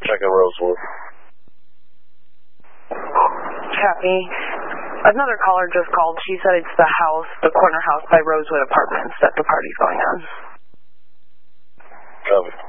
checking Rosewood. Copy. Another caller just called. She said it's the house, the corner house by Rosewood Apartments that the party's going on. Copy.